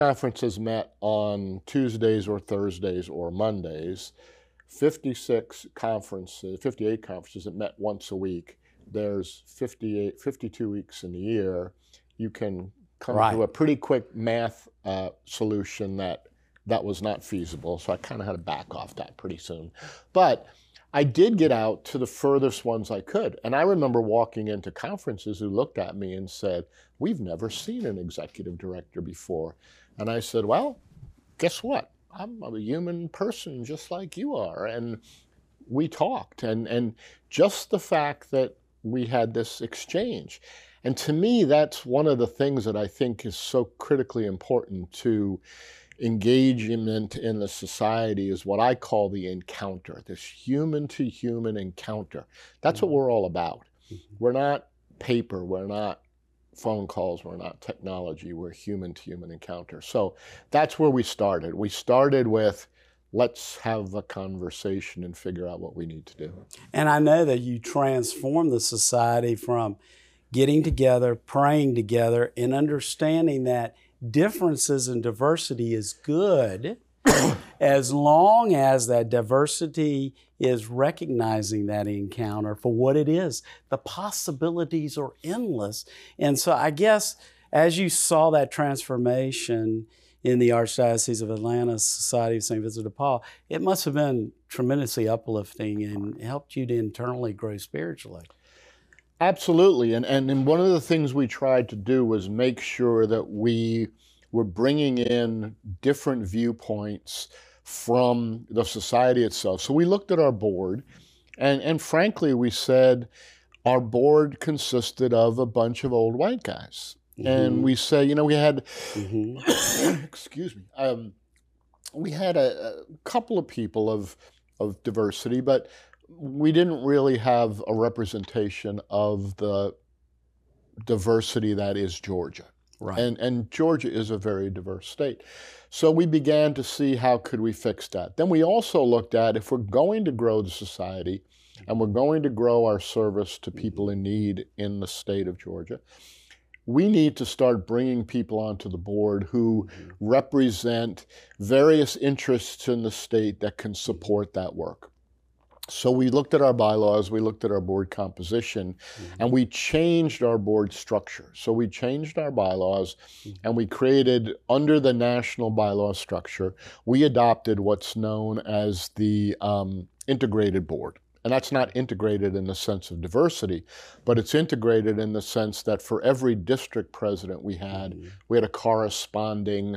Conferences met on Tuesdays or Thursdays or Mondays. 58 conferences that met once a week. There's 52 weeks in the year. You can come to a pretty quick math solution that was not feasible. So I kind of had to back off that pretty soon. But I did get out to the furthest ones I could. And I remember walking into conferences who looked at me and said, "We've never seen an executive director before." And I said, "Well, guess what? I'm a human person just like you are." And we talked. And just the fact that we had this exchange. And to me, that's one of the things that I think is so critically important to engagement in the society is what I call the encounter, this human-to-human encounter. That's what we're all about. We're not paper, we're not phone calls, we're not technology, we're human-to-human encounter. So that's where we started. We started with, let's have a conversation and figure out what we need to do. And I know that you transformed the society from getting together, praying together, and understanding that differences and diversity is good as long as that diversity is recognizing that encounter for what it is. The possibilities are endless. And so I guess as you saw that transformation in the Archdiocese of Atlanta Society of St. Vincent de Paul, it must have been tremendously uplifting and helped you to internally grow spiritually. Absolutely. And one of the things we tried to do was make sure that we were bringing in different viewpoints from the society itself. So we looked at our board, and frankly, we said our board consisted of a bunch of old white guys. And we said, we had, excuse me, we had a couple of people of diversity, but we didn't really have a representation of the diversity that is Georgia. Right. And Georgia is a very diverse state. So we began to see how could we fix that. Then we also looked at if we're going to grow the society and we're going to grow our service to people in need in the state of Georgia, we need to start bringing people onto the board who represent various interests in the state that can support that work. So we looked at our bylaws, we looked at our board composition, and we changed our board structure. So we changed our bylaws, and we created, under the national bylaw structure, we adopted what's known as the integrated board. And that's not integrated in the sense of diversity, but it's integrated in the sense that for every district president we had a corresponding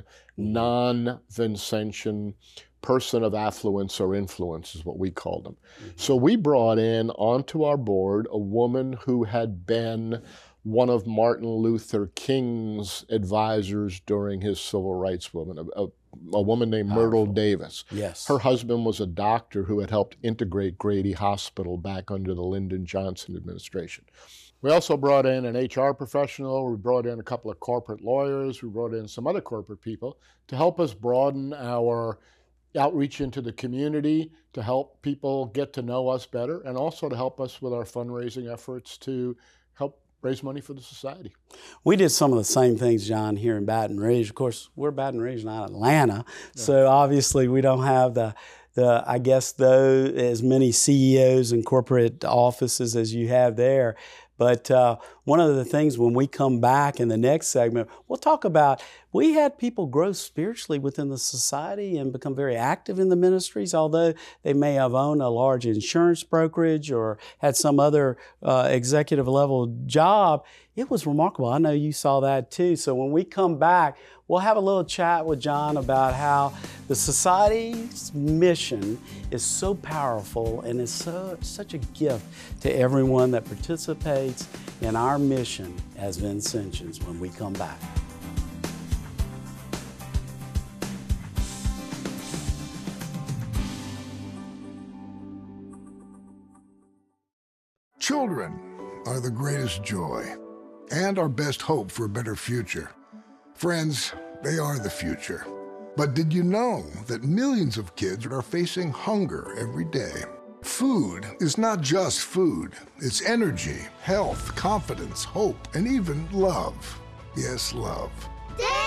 non-Vincentian person of affluence or influence is what we called them. So we brought in onto our board a woman who had been one of Martin Luther King's advisors during his civil rights movement, a woman named Myrtle Davis. Yes. Her husband was a doctor who had helped integrate Grady Hospital back under the Lyndon Johnson administration. We also brought in an HR professional, we brought in a couple of corporate lawyers, we brought in some other corporate people to help us broaden our outreach into the community, to help people get to know us better, and also to help us with our fundraising efforts to help raise money for the society. We did some of the same things, John, here in Baton Rouge. Of course, we're Baton Rouge, not Atlanta, so obviously we don't have I guess, though, as many CEOs and corporate offices as you have there. But one of the things when we come back in the next segment, we'll talk about, we had people grow spiritually within the society and become very active in the ministries, although they may have owned a large insurance brokerage or had some other executive level job. It was remarkable. I know you saw that too. So when we come back, we'll have a little chat with John about how the society's mission is so powerful and is such a gift to everyone that participates in our mission as Vincentians when we come back. Children are the greatest joy and our best hope for a better future. Friends, they are the future. But did you know that millions of kids are facing hunger every day? Food is not just food. It's energy, health, confidence, hope, and even love. Yes, love. Dad!